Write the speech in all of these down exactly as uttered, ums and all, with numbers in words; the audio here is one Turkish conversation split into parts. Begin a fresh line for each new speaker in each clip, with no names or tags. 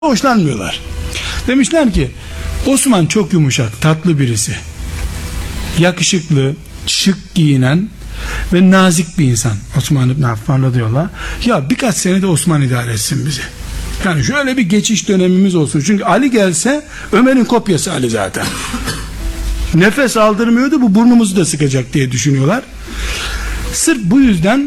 hoşlanmıyorlar. Demişler ki Osman çok yumuşak, tatlı birisi. Yakışıklı, şık giyinen ve nazik bir insan. Osman İbni Affan'la diyorlar. Ya birkaç sene de Osman idare etsin bizi. Yani şöyle bir geçiş dönemimiz olsun. Çünkü Ali gelse Ömer'in kopyası Ali zaten. Nefes aldırmıyordu, bu burnumuzu da sıkacak diye düşünüyorlar. Sırf bu yüzden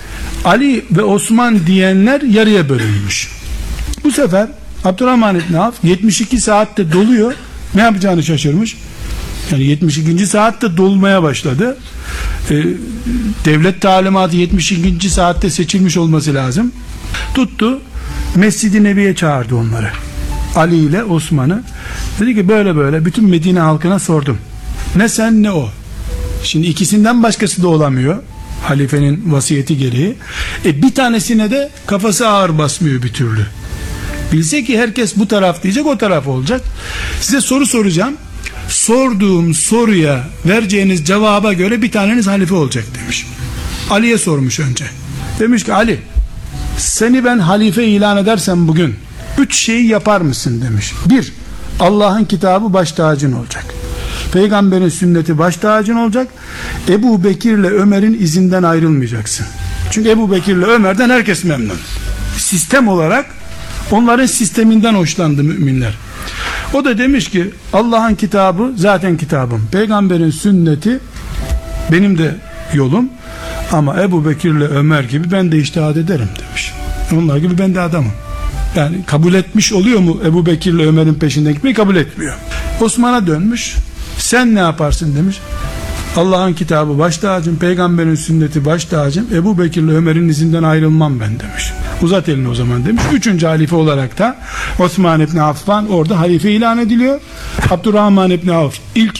Ali ve Osman diyenler yarıya bölünmüş. Bu sefer Abdurrahman İbni Avf yetmiş iki saatte doluyor. Ne yapacağını şaşırmış. Yani yetmiş ikinci saatte dolmaya başladı. Ee, devlet talimatı yetmiş ikinci saatte seçilmiş olması lazım. Tuttu Mescid-i Nebi'ye çağırdı onları. Ali ile Osman'ı. Dedi ki böyle böyle bütün Medine halkına sordum. Ne sen ne o. Şimdi ikisinden başkası da olamıyor. Halifenin vasiyeti gereği. E bir tanesine de kafası ağır basmıyor bir türlü. Bilse ki herkes bu taraf diyecek, o taraf olacak. Size soru soracağım. Sorduğum soruya vereceğiniz cevaba göre bir taneniz halife olacak demiş. Ali'ye sormuş önce. Demiş ki Ali, seni ben halife ilan edersem bugün üç şeyi yapar mısın demiş. Bir, Allah'ın kitabı baş tacın olacak. Peygamberin sünneti baş tacın olacak. Ebu Bekir'le Ömer'in izinden ayrılmayacaksın. Çünkü Ebu Bekir'le Ömer'den herkes memnun. Sistem olarak onların sisteminden hoşlandı müminler. O da demiş ki Allah'ın kitabı zaten kitabım. Peygamberin sünneti benim de yolum. Ama Ebu Bekir'le Ömer gibi ben de içtihat ederim demiş. Onlar gibi ben de adamım. Yani kabul etmiş oluyor mu Ebu Bekir'le Ömer'in peşinden gitmeyi? Kabul etmiyor. Osman'a dönmüş. Sen ne yaparsın demiş. Allah'ın kitabı baş tacım, peygamberin sünneti baş tacım, Ebu Bekir'le Ömer'in izinden ayrılmam ben demiş. Uzat elini o zaman demiş. Üçüncü halife olarak da Osman İbni Affan orada halife ilan ediliyor. Abdurrahman İbni Avf ilk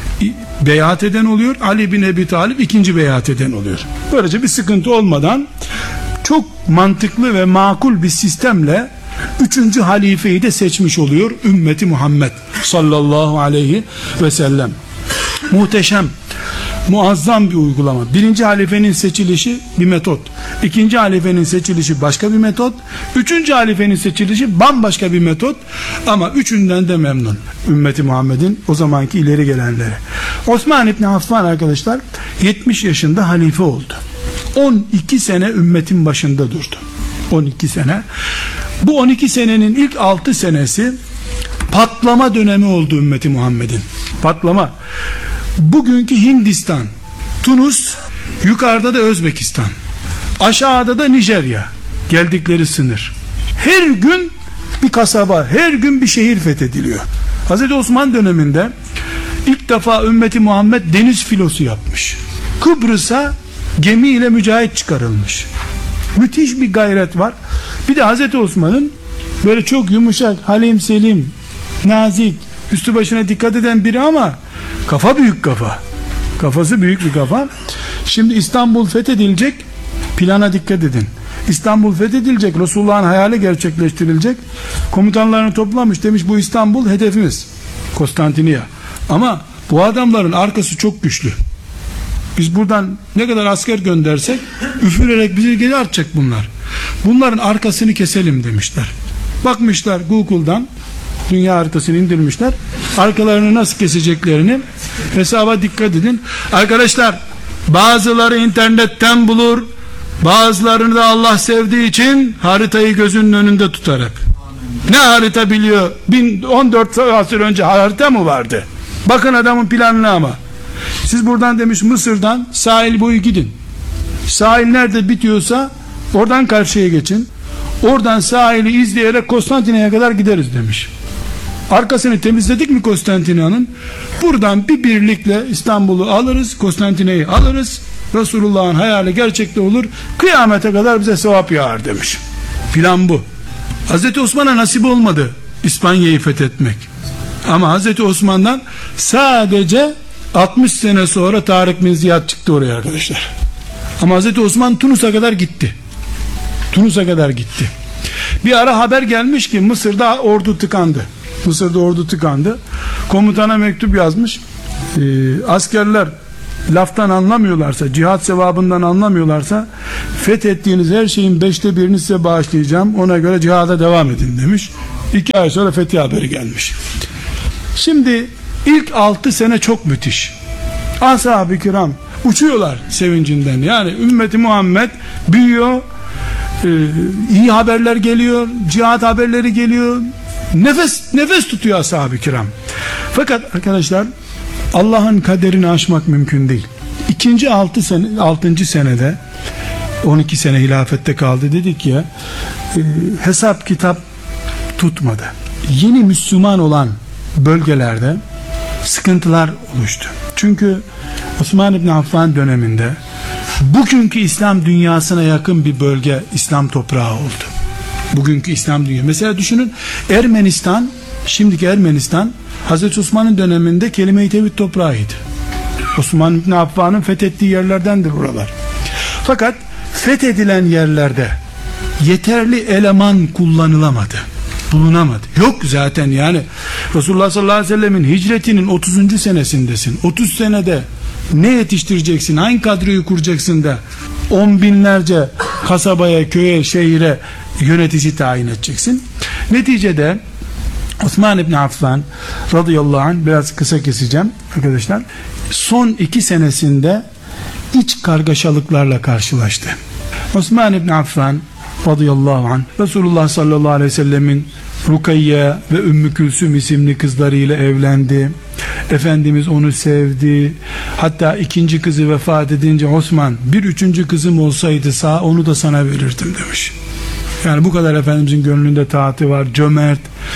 beyat eden oluyor. Ali bin Ebi Talib ikinci beyat eden oluyor. Böylece bir sıkıntı olmadan çok mantıklı ve makul bir sistemle üçüncü halifeyi de seçmiş oluyor ümmeti Muhammed sallallahu aleyhi ve sellem. Muhteşem, muazzam bir uygulama. Birinci halifenin seçilişi bir metot. İkinci halifenin seçilişi başka bir metot. Üçüncü halifenin seçilişi bambaşka bir metot. Ama üçünden de memnun ümmeti Muhammed'in o zamanki ileri gelenleri. Osman İbni Affan arkadaşlar yetmiş yaşında halife oldu. on iki sene ümmetin başında durdu. on iki sene. Bu on iki senenin ilk altı senesi patlama dönemi oldu ümmeti Muhammed'in. Patlama. Bugünkü Hindistan, Tunus, yukarıda da Özbekistan, aşağıda da Nijerya geldikleri sınır. Her gün bir kasaba, her gün bir şehir fethediliyor. Hazreti Osman döneminde ilk defa ümmeti Muhammed deniz filosu yapmış. Kıbrıs'a gemiyle mücahit çıkarılmış. Müthiş bir gayret var. Bir de Hazreti Osman'ın böyle çok yumuşak, halim selim, nazik, üstü başına dikkat eden biri ama kafa büyük kafa. Kafası büyük bir kafa. Şimdi İstanbul fethedilecek. Plana dikkat edin. İstanbul fethedilecek. Resulullah'ın hayali gerçekleştirilecek. Komutanlarını toplamış. Demiş bu İstanbul hedefimiz. Konstantiniye. Ama bu adamların arkası çok güçlü. Biz buradan ne kadar asker göndersek üfürerek bizi geri atacak bunlar. Bunların arkasını keselim demişler. Bakmışlar Google'dan dünya haritasını indirmişler. Arkalarını nasıl keseceklerini hesaba dikkat edin. Arkadaşlar bazıları internetten bulur, bazılarını da Allah sevdiği için haritayı gözünün önünde tutar hep. Ne harita biliyor? bin on dört asır önce harita mı vardı? Bakın adamın planına ama. Siz buradan demiş Mısır'dan sahil boyu gidin. Sahil nerede bitiyorsa oradan karşıya geçin. Oradan sahili izleyerek Konstantinye'ye kadar gideriz demiş. Arkasını temizledik mi Konstantinye'nin? Buradan bir birlikle İstanbul'u alırız, Konstantinye'yi alırız. Resulullah'ın hayali gerçekte olur. Kıyamete kadar bize sevap yağar demiş. Plan bu. Hazreti Osman'a nasip olmadı İspanya'yı fethetmek. Ama Hazreti Osman'dan sadece altmış sene sonra Tarık bin Ziyad çıktı oraya arkadaşlar. Ama Hazreti Osman Tunus'a kadar gitti. Tunus'a kadar gitti. Bir ara haber gelmiş ki Mısır'da ordu tıkandı. Mısır'da ordu tıkandı. Komutana mektup yazmış. Ee, askerler laftan anlamıyorlarsa, cihat sevabından anlamıyorlarsa fethettiğiniz her şeyin beşte birini size bağışlayacağım. Ona göre cihada devam edin demiş. İki ay sonra fethi haberi gelmiş. Şimdi ilk altı sene çok müthiş. Ashab-ı kiram uçuyorlar sevincinden. Yani ümmeti Muhammed büyüyor, ee, iyi haberler geliyor, cihat haberleri geliyor, nefes nefes tutuyor ashab-ı kiram. Fakat arkadaşlar, Allah'ın kaderini aşmak mümkün değil. İkinci altı sene, altıncı senede, on iki sene hilafette kaldı dedik ya, e, hesap kitap tutmadı. Yeni Müslüman olan bölgelerde sıkıntılar oluştu. Çünkü Osman İbni Affan döneminde bugünkü İslam dünyasına yakın bir bölge İslam toprağı oldu. Bugünkü İslam dünyası. Mesela düşünün, Ermenistan, şimdiki Ermenistan, Hazreti Osman'ın döneminde kelime-i tevhid toprağıydı. Osman İbni Affan'ın fethettiği yerlerdendir oralar. Fakat fethedilen yerlerde yeterli eleman kullanılamadı, bulunamadı. Yok zaten yani. Resulullah sallallahu aleyhi ve sellemin hicretinin otuzuncu senesindesin. otuz senede ne yetiştireceksin? Hangi kadroyu kuracaksın da on binlerce kasabaya, köye, şehire yönetici tayin edeceksin? Neticede Osman İbni Affan radıyallahu anh, biraz kısa keseceğim arkadaşlar, son iki senesinde iç kargaşalıklarla karşılaştı. Osman İbni Affan radıyallahu anh Resulullah sallallahu aleyhi ve sellemin Rukayye ve Ümmü Külsüm isimli kızlarıyla evlendi. Efendimiz onu sevdi. Hatta ikinci kızı vefat edince Osman, bir üçüncü kızım olsaydı sağ, onu da sana verirdim demiş. Yani bu kadar Efendimizin gönlünde taati var, cömert,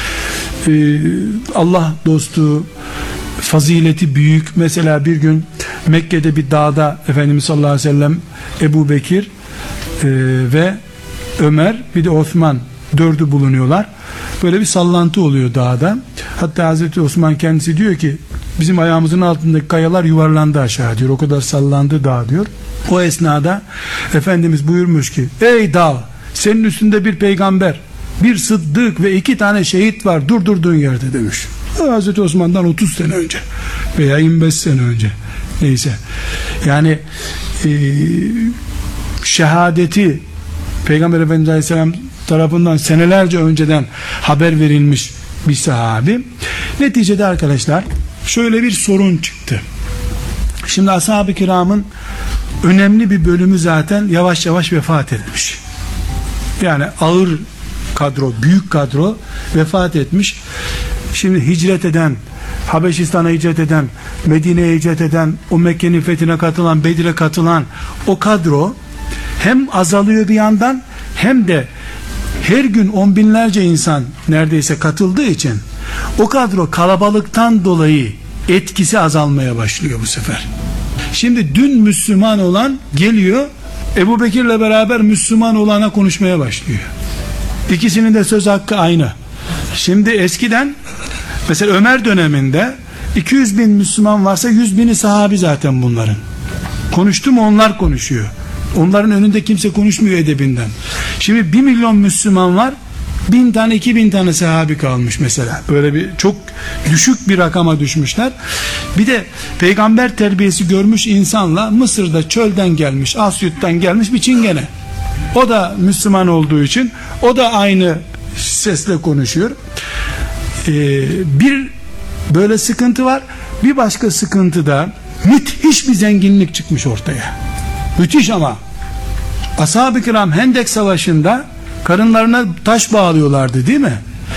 ee, Allah dostu, fazileti büyük. Mesela bir gün Mekke'de bir dağda Efendimiz sallallahu aleyhi ve sellem, Ebu Bekir e, ve Ömer, bir de Osman, dördü bulunuyorlar. Böyle bir sallantı oluyor dağda. Hatta Hazreti Osman kendisi diyor ki, bizim ayağımızın altındaki kayalar yuvarlandı aşağı diyor. O kadar sallandı dağ diyor. O esnada Efendimiz buyurmuş ki, ey dağ, senin üstünde bir peygamber, bir sıddık ve iki tane şehit var, dur durduğun yerde demiş. Hazreti Osman'dan otuz sene önce veya yirmi beş sene önce, neyse. Yani e, şehadeti Peygamber Efendimiz Aleyhisselam tarafından senelerce önceden haber verilmiş bir sahabi. Neticede arkadaşlar şöyle bir sorun çıktı. Şimdi ashab-ı kiramın önemli bir bölümü zaten yavaş yavaş vefat etmiş. Yani ağır kadro, büyük kadro vefat etmiş. Şimdi hicret eden, Habeşistan'a hicret eden, Medine'ye hicret eden, o Mekke'nin fethine katılan, Bedir'e katılan o kadro hem azalıyor bir yandan, hem de her gün on binlerce insan neredeyse katıldığı için o kadro kalabalıktan dolayı etkisi azalmaya başlıyor bu sefer. Şimdi dün Müslüman olan geliyor, Ebu Bekir'le beraber Müslüman olana konuşmaya başlıyor. İkisinin de söz hakkı aynı. Şimdi eskiden mesela Ömer döneminde iki yüz bin Müslüman varsa yüz bini sahabi zaten bunların. Konuştu mu onlar konuşuyor. Onların önünde kimse konuşmuyor edebinden. Şimdi bir milyon Müslüman var, bin tane, iki bin tane sahabi kalmış mesela. Böyle bir çok düşük bir rakama düşmüşler. Bir de peygamber terbiyesi görmüş insanla Mısır'da çölden gelmiş, Asyut'tan gelmiş bir Çingene. O da Müslüman olduğu için o da aynı sesle konuşuyor. Ee, bir böyle sıkıntı var. Bir başka sıkıntı da müthiş bir zenginlik çıkmış ortaya. Müthiş ama. Ashab-ı kiram Hendek Savaşı'nda karınlarına taş bağlıyorlardı değil mi?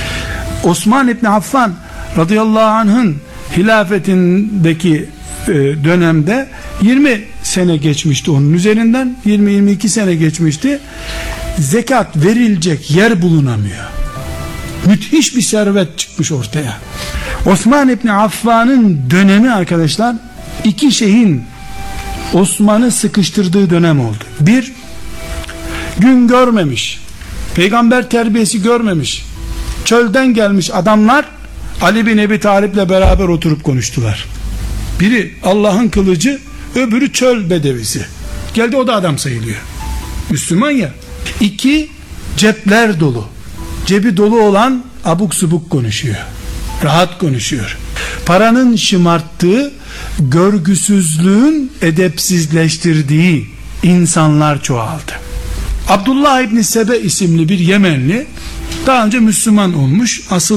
Osman İbni Affan radıyallahu anh'ın hilafetindeki e, dönemde yirmi sene geçmişti onun üzerinden, yirmi yirmi iki sene geçmişti. Zekat verilecek yer bulunamıyor. Müthiş bir servet çıkmış ortaya. Osman İbni Affan'ın dönemi arkadaşlar, iki şeyin Osman'ı sıkıştırdığı dönem oldu. Bir, gün görmemiş, peygamber terbiyesi görmemiş, çölden gelmiş adamlar Ali bin Ebi Talib'le beraber oturup konuştular. Biri Allah'ın kılıcı, öbürü çöl bedevisi. Geldi, o da adam sayılıyor. Müslüman ya. İki, cepler dolu. Cebi dolu olan abuk subuk konuşuyor. Rahat konuşuyor. Paranın şımarttığı, görgüsüzlüğün edepsizleştirdiği insanlar çoğaldı. Abdullah İbni Sebe isimli bir Yemenli Daha önce Müslüman olmuş. Asıl